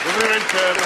Dobrý večer.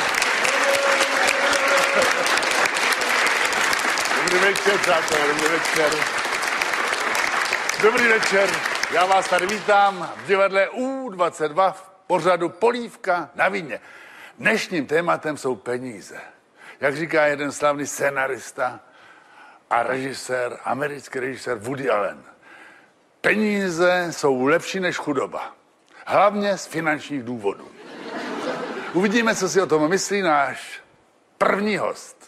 Dobrý večer, přátelé, dobrý večer. Dobrý večer, já vás tady vítám v divadle U22 v pořadu Polívka na víně. Dnešním tématem jsou peníze. Jak říká jeden slavný scenarista a režisér, americký režisér Woody Allen. Peníze jsou lepší než chudoba. Hlavně z finančních důvodů. Uvidíme, co si o tom myslí náš první host.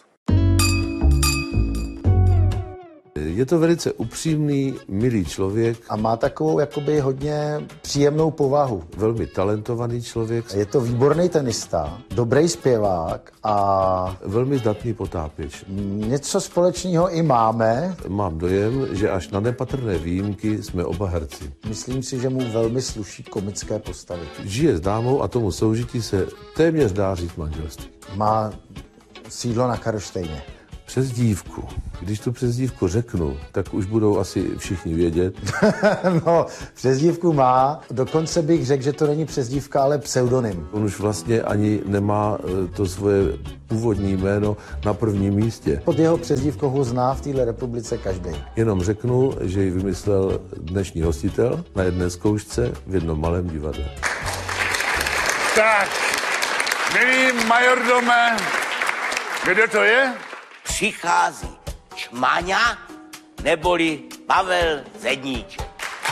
Je to velice upřímný, milý člověk. A má takovou jakoby hodně příjemnou povahu. Velmi talentovaný člověk. Je to výborný tenista, dobrý zpěvák a velmi zdatný potápěč. něco společného i máme. Mám dojem, že až na nepatrné výjimky jsme oba herci. Myslím si, že mu velmi sluší komické postavy. Žije s dámou a tomu soužití se téměř dá říct manželství. Má sídlo na Karlštejně. Přezdívku. Když tu přezdívku řeknu, tak už budou asi všichni vědět. No, přezdívku má. Dokonce bych řekl, že to není přezdívka, ale pseudonym. On už vlastně ani nemá to svoje původní jméno na prvním místě. Pod jeho přezdívkou ho zná v téhle republice každý. Jenom řeknu, že ji vymyslel dnešní hostitel na jedné zkoušce v jednom malém divadle. Tak, milý majordome, kdo to je? Přichází Čmaňa neboli Pavel Zedníček.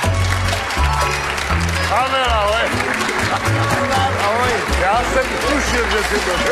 Pavel, ahoj. Ahoj. Já jsem tušil, že si to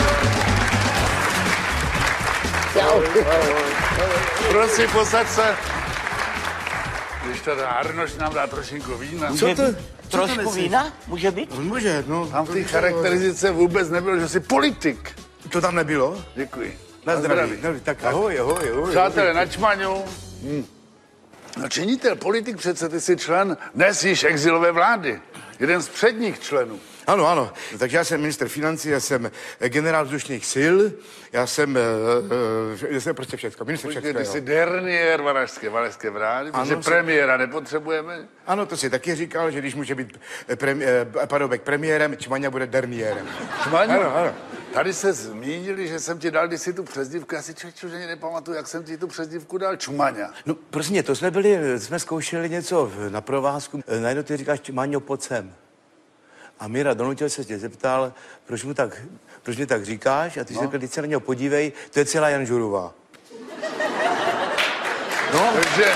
Prosím, posaď se. Když teda Arnoš nám dá trošinku vína. Trošku vína? Může být? Může, no. Tam v té charakterizice vůbec nebylo, že jsi politik. To tam nebylo? Děkuji. Na zdraví. Tak ahoj. Přátelé, na Čmaňu. No činitel, politik přece, ty jsi člen dnes již exilové vlády. Jeden z předních členů. Ano. Tak já jsem ministr financí, já jsem generál vzdušných sil, já jsem prostě všecko. Ministr všecko, Ty jsi derniér Valašské vlády, protože premiéra nepotřebujeme. Ano, to si taky říkal, že když může být Paroubek premiérem, Čmaňa bude derniérem. Čmaňu? Ano. Tady se zmínili, že jsem ti dal kdysi tu přezdívku. Já si že nepamatuju, jak jsem ti tu přezdívku dal. Čmaňa. No prostě, jsme zkoušeli něco na provázku. Najednou ty říkáš, Čmaňo, pojď sem. A Míra donutil se tě zeptal, proč mě tak říkáš? A ty jsi řekl, když se na něho podívej, to je celá Jan Žurová. No, takže...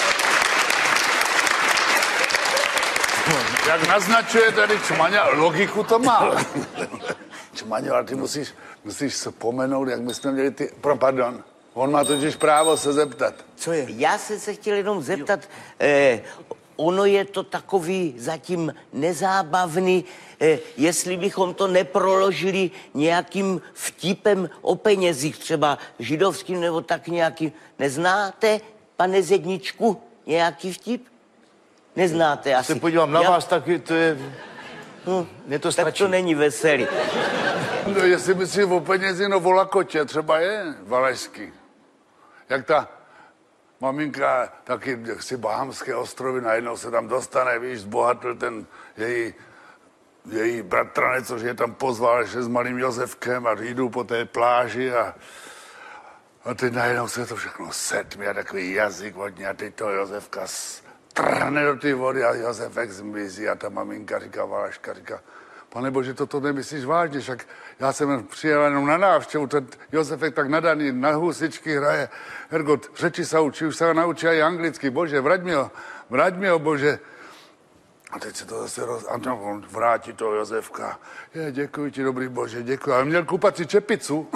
Jak naznačuje tady Čmaňa, logiku to má. Čmaňo, ale ty musíš vzpomenout, jak my jsme měli ty... Pardon, on má totiž právo se zeptat. Co je? Já jsem se chtěl jenom zeptat, ono je to takový zatím nezábavný, jestli bychom to neproložili nějakým vtipem o penězích, třeba židovským nebo tak nějakým. Neznáte, pane Zedničku, nějaký vtip? Neznáte asi. Se podívám na vás, tak to je... Mně to stačí. Tak to není veselý. No, jestli myslíš o penězi, no o lakotě třeba je valašský. Jak ta maminka, taky si Bahamské ostrovy, najednou se tam dostane, víš, zbohatl ten její bratranec, což je tam pozval ještě s malým Josefkem a jdou po té pláži a teď najednou se to všechno setmí a takový jazyk vodní a teď to Josefka trhne do té vody a Josefek zmizí a ta maminka říká, Valaška říká, Pane Bože, toto nemyslíš vážně, však já jsem přijel jenom na návštěvu, ten Josefek tak nadaný, na husičky hraje, Hergot, řeči se učí, už se naučí i anglicky, Bože, vrať mi ho, Bože. A teď se to zase on vrátí toho Josefka. Děkuji ti, dobrý Bože, děkuji. Ale měl kupat si čepicu.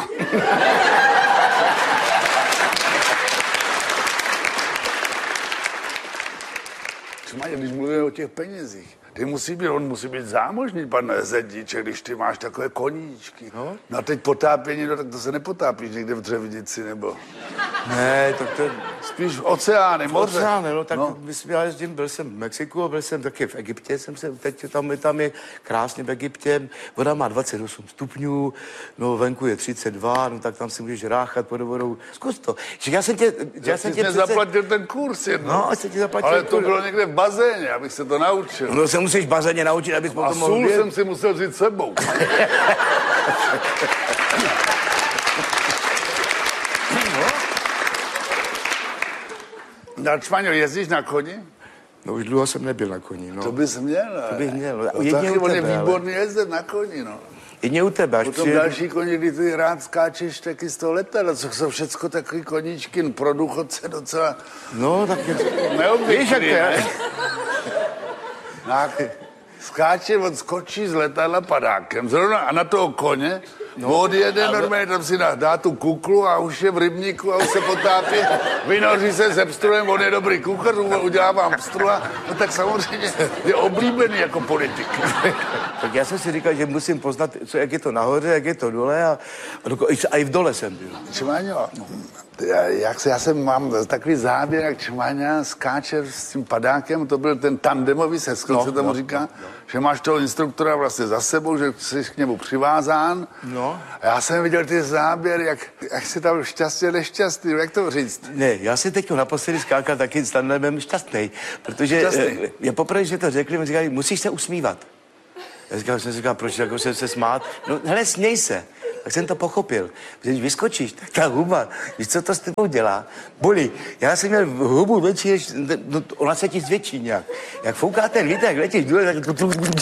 Čmaně, když mluvíme o těch penězích, on musí být zámožný, pan Zedníček, když ty máš takové koníčky. No a teď potápění, tak to se nepotápíš někde v Dřevnici, nebo... Ne, tak to... Spíš oceány, moře. Oceány, no tak já jezdím, byl jsem v Mexiku, byl jsem taky v Egyptě, teď tam je krásně v Egyptě, voda má 28 stupňů, no venku je 32, no tak tam si můžeš ráchat pod vodou, zkus to. Já jsem tě zaplatil ten kurz jednou. No, jsem ti zaplatil ale to bylo někde v bazéně, abych se to naučil. No se musíš v bazéně naučit, abys potom mohl sůl jsem si musel vzít sebou. Čmaňo, jezdíš na koni? No už dlouho jsem nebyl na koni, no. To bys měl. To bych měl. No, taky on je výborný jezdec na koni, no. Jedně u tebe, až Potom další koni, kdy ty rád skáčeš taky z toho letadla, co jsou všecko takový koníčky pro důchodce docela no, tak je... neobvyklý, Víš, jak to je? ne? Tak skáče, on skočí z letadla padákem, zrovna a na toho koně, odjede normálně, tam si dá tu kuklu a už je v rybníku a už se potápí, vynoří se se pstruhem, on je dobrý kuchař, udělá vám pstrua, no tak samozřejmě je oblíbený jako politik. Tak já jsem si říkal, že musím poznat, jak je to nahoře, jak je to dole a i v dole jsem byl. Čmaňo, já jsem mám takový záběr, jak Čmaňa skáče s tím padákem, to byl ten tandemový seskok, se tomu říká, že máš toho instruktora vlastně za sebou, že jsi k němu přivázán. No. A já jsem viděl ty záběry, jak jsi tam šťastně nešťastný, jak to říct? Ne, já si teď naposledy skákal taky s tandemem šťastnej, protože je poprvé, že to řekli, mi říkali, musíš se usmívat. Já jsem říkal, proč jako se smát? No hele, směj se. Tak jsem to pochopil. Když vyskočíš, tak ta huba, víš, co to s tebou dělá? Bolí. Já jsem měl hubu větší, než, no, ona se ti zvětší nějak. Jak fouká ten vítr, jak letíš důle, tak...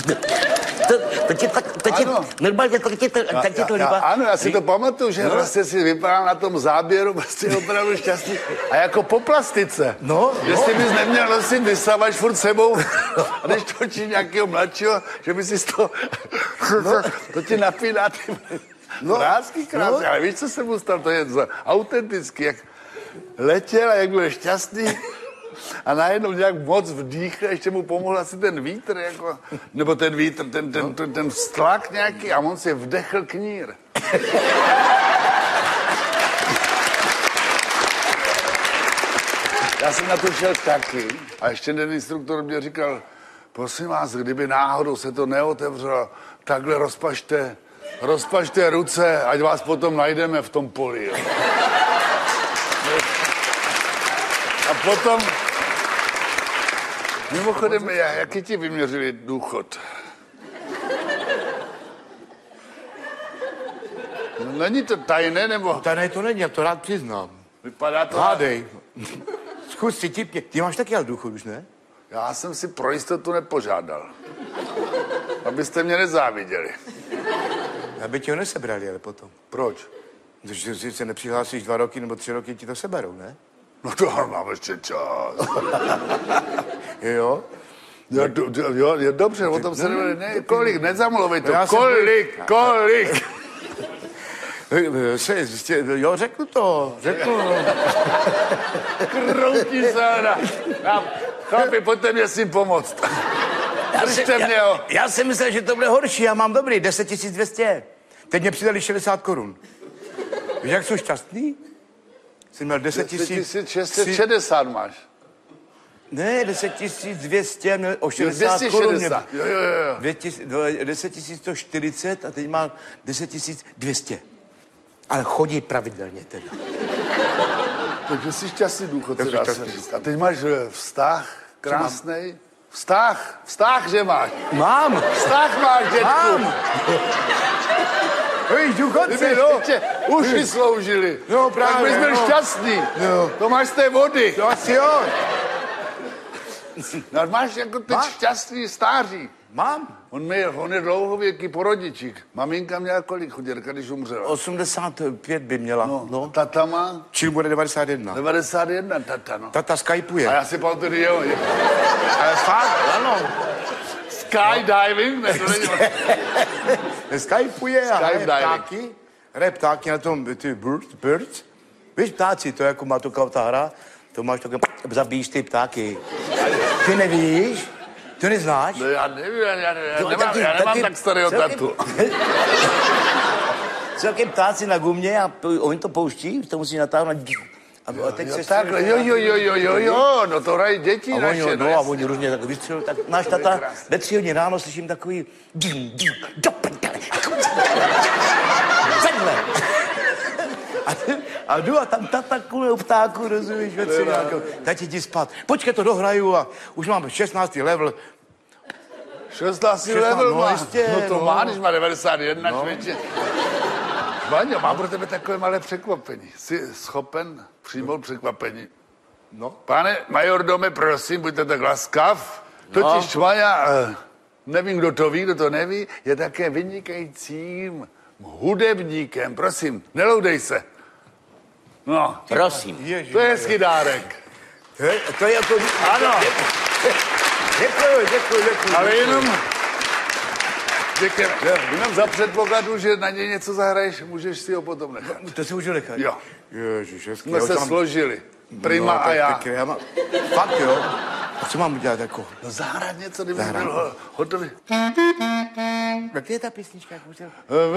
Normálně tak ti to líbá. Ano, já si to pamatuju, že vlastně si vypadal na tom záběru prostě opravdu šťastný. A jako po plastice. No. Jestli bys neměl nosit vysavač furt sebou, a když točíš nějakého mladšího, že by si to... to ti napíná ty... Vrázky krásně, ale víš, co se mu stalo? To je autentický, jak letěl a jak byl šťastný a najednou nějak moc vdýchl, ještě mu pomohl asi ten vítr, jako, nebo ten vítr, ten vztlak nějaký a on si vdechl knír. Já jsem na to šel taky a ještě ten instruktor mě říkal, prosím vás, kdyby náhodou se to neotevřelo, takhle rozpažte ruce, ať vás potom najdeme v tom poli. Jo. A potom, mimochodem, jaký ti vyměřili důchod? No, není to tajné, nebo? Tajné to není, já to rád přiznám. Vypadá to... Hádej. Zkus si tipně. Ty máš taky ale důchod už, ne? Já jsem si pro jistotu nepožádal. Abyste mě nezáviděli. Aby ti ho nesebrali, ale potom. Proč? Když se nepřihlásíš 2 roky nebo 3 roky, ti to seberou, ne? No to mám ještě čas. Jo? Jo, dobře, o tom se ne, kolik, nezamluvej to, kolik? Jo, řeknu to. Kroutí se, chlapi, pojďte mě s tím pomoct. Já jsem myslel, že to bude horší, já mám dobrý, 10 200. Teď mě přidali 60 korun. Víš, jak jsou šťastný? Jsi měl 10 660 máš. Ne, 10 200, měl o 60 korun. Jo. 10 140 a teď mám 10 200. Ale chodí pravidelně teda. Takže jsi šťastný důchodce, dá se říct. A teď máš vztah krásnej. Vztah, že máš. Mám. Vztah máš, dětku. Mám. Hej, důchodce, no. Uši sloužili. No, právě. Tak bys byl šťastný. No. To máš z té vody. To asi jo. No, máš jako teď šťastný stáří. Mám. On je dlouhověký porodičík. Maminka měla kolik chuděrka, když umřela? 85 by měla. No. Tata má? Čím bude 91? 91 tata, no. Tata skypuje. A já si pamatuju, jo. Ale fakt, ano. Skydiving? Ne, to není. Skypuje a hraje ptáky na tom, ty birds. Víš, ptáci, to jako má to ta hra, to máš takové, zabíjíš ty ptáky. Ty nevíš? Ty neznáš? No já nevím, já nemám tak starého tatu. Jsou taky ptáci na gumě a oni to pouští, to musí natáhnout A teď Jo, se takhle, jo, no to hrají děti a naše. oni, no, no, a jasně. oni různě tak vystřelují, tak náš tata ve 3 hodiny ráno slyším takový do prdele. Vedle. A jdu a tam tata kvůli ptáku, rozumíš, ve 3 nějakou. Tati, jdi spát. Počkej, to dohraju a už mám 16. level. 16 level no má. jistě, No to no. má, když má 91, člověče. Vaňo, mám pro tebe takové malé překvapení. Jsi schopen přijmout překvapení? No. Pane majordome, prosím, buďte tak laskav. Totiž Vaňa, nevím, kdo to ví, kdo to neví, je také vynikajícím hudebníkem. Prosím, neloudej se. No, Prosím. to je hezký dárek. To je jako... Ano, Děkuji. ale jenom... Děkujeme. Jenom za předpokladu, že na něj něco zahraješ, můžeš si ho potom nechat. To si můžu nechat. Jo, Ježiš, hezký. jsme se složili. Prima a já. Fakt, jo? A co mám udělat jako? No zahrát něco, kdyby byl hotový. Jak je ta písnička? Jak už